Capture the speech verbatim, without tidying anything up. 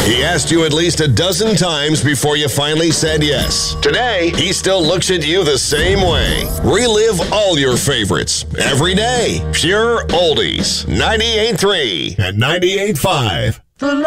He asked you at least a dozen times before you finally said yes. Today, he still looks at you the same way. Relive all your favorites every day. Pure Oldies. ninety-eight point three and ninety-eight point five.